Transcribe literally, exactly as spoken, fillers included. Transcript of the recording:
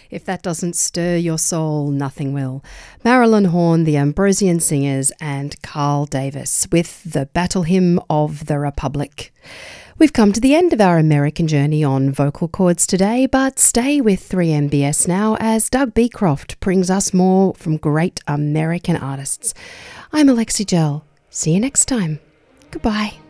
If that doesn't stir your soul, nothing will. Marilyn Horne, the Ambrosian Singers, and Carl Davis with the Battle Hymn of the Republic. We've come to the end of our American journey on vocal cords today, but stay with three M B S now as Doug Beecroft brings us more from great American artists. I'm Alexi Gell. See you next time. Goodbye.